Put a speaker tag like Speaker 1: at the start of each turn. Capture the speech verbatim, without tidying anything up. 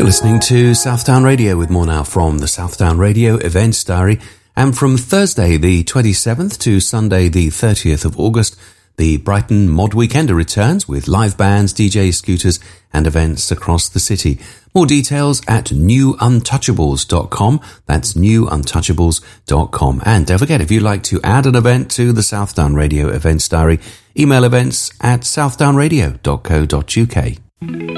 Speaker 1: You're listening to Southdown Radio with more now from the Southdown Radio Events Diary. And from Thursday the twenty-seventh to Sunday the thirtieth of August, the Brighton Mod Weekender returns with live bands, D Js, scooters and events across the city. More details at new untouchables dot com. That's new untouchables dot com. And don't forget, if you'd like to add an event to the Southdown Radio Events Diary, email events at southdown radio dot co dot uk.